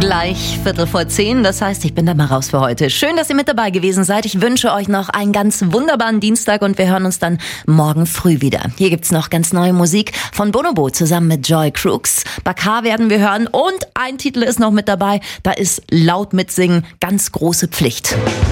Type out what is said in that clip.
Gleich 10:15, das heißt, ich bin da mal raus für heute. Schön, dass ihr mit dabei gewesen seid. Ich wünsche euch noch einen ganz wunderbaren Dienstag und wir hören uns dann morgen früh wieder. Hier gibt's noch ganz neue Musik von Bonobo zusammen mit Joy Crooks. Bakar werden wir hören und ein Titel ist noch mit dabei, da ist laut mitsingen ganz große Pflicht.